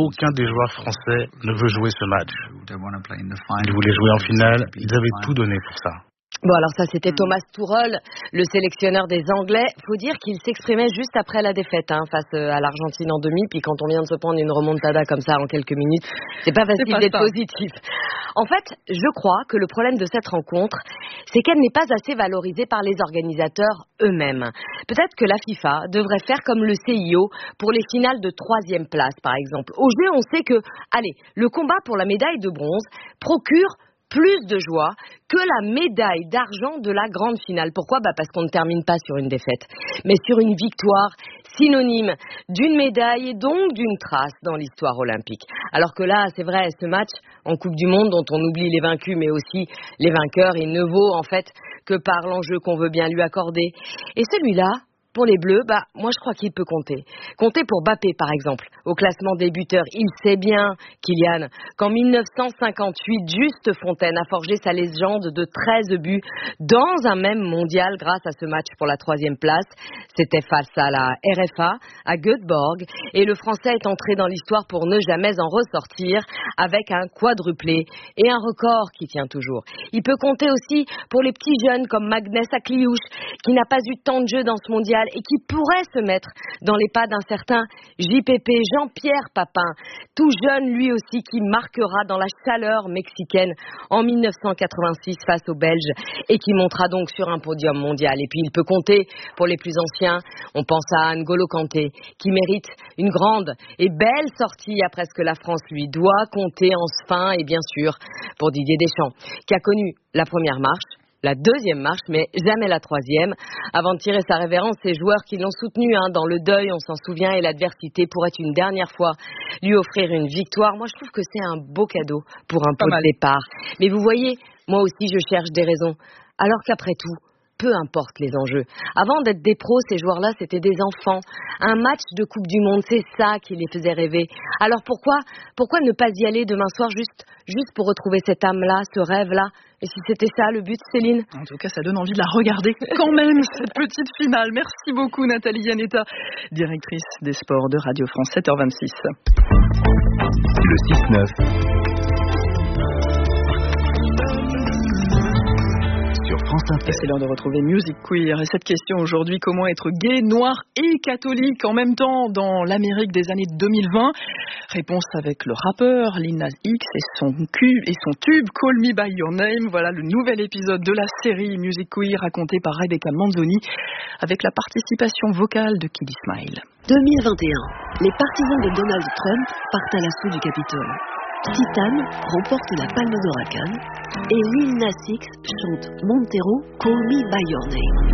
Aucun des joueurs français ne veut jouer ce match. Ils voulaient jouer en finale, ils avaient tout donné pour ça. Bon, alors ça, c'était Thomas Tuchel, le sélectionneur des Anglais. Faut dire qu'il s'exprimait juste après la défaite face à l'Argentine en demi. Puis quand on vient de se prendre une remontada comme ça en quelques minutes, c'est pas facile d'être positif. En fait, je crois que le problème de cette rencontre, c'est qu'elle n'est pas assez valorisée par les organisateurs eux-mêmes. Peut-être que la FIFA devrait faire comme le CIO pour les finales de 3e place, par exemple. Au jeu, on sait que, le combat pour la médaille de bronze procure plus de joie que la médaille d'argent de la grande finale. Pourquoi ? Parce qu'on ne termine pas sur une défaite, mais sur une victoire synonyme d'une médaille et donc d'une trace dans l'histoire olympique. Alors que là, c'est vrai, ce match en Coupe du Monde dont on oublie les vaincus mais aussi les vainqueurs, il ne vaut en fait que par l'enjeu qu'on veut bien lui accorder. Et celui-là, pour les Bleus, moi je crois qu'il peut compter. Compter pour Mbappé par exemple, au classement des buteurs. Il sait bien, Kylian, qu'en 1958, Juste Fontaine a forgé sa légende de 13 buts dans un même mondial grâce à ce match pour la 3e place. C'était face à la RFA, à Göteborg, et le Français est entré dans l'histoire pour ne jamais en ressortir avec un quadruplé et un record qui tient toujours. Il peut compter aussi pour les petits jeunes comme Magnès Akliouche, qui n'a pas eu tant de jeux dans ce mondial et qui pourrait se mettre dans les pas d'un certain JPP, Jean-Pierre Papin, tout jeune lui aussi, qui marquera dans la chaleur mexicaine en 1986 face aux Belges et qui montera donc sur un podium mondial. Et puis il peut compter pour les plus anciens, on pense à N'Golo Kanté, qui mérite une grande et belle sortie après ce que la France lui doit, compter enfin et bien sûr pour Didier Deschamps, qui a connu la première marche, la 2e marche, mais jamais la 3e. Avant de tirer sa révérence, ces joueurs qui l'ont soutenu dans le deuil, on s'en souvient, et l'adversité pourrait une dernière fois lui offrir une victoire. Moi, je trouve que c'est un beau cadeau pour un pot de départ. Mais vous voyez, moi aussi, je cherche des raisons. Alors qu'après tout, peu importe les enjeux. Avant d'être des pros, ces joueurs-là, c'était des enfants. Un match de Coupe du Monde, c'est ça qui les faisait rêver. Alors pourquoi ne pas y aller demain soir juste pour retrouver cette âme-là, ce rêve-là? Et si c'était ça le but, Céline? En tout cas, ça donne envie de la regarder quand même, cette petite finale. Merci beaucoup, Nathalie Yanetta, directrice des sports de Radio France, 7h26. Le 6-9. Et c'est l'heure de retrouver Music Queer. Et cette question aujourd'hui, comment être gay, noir et catholique en même temps dans l'Amérique des années 2020? Réponse avec le rappeur Lil Nas X et son tube Call Me By Your Name. Voilà le nouvel épisode de la série Music Queer raconté par Rebecca Manzoni avec la participation vocale de Kid Smile. 2021. Les partisans de Donald Trump partent à l'assaut du Capitole. Titan remporte la Palme d'Or à Cannes et Lil Nas X chante Montero Call Me By Your Name.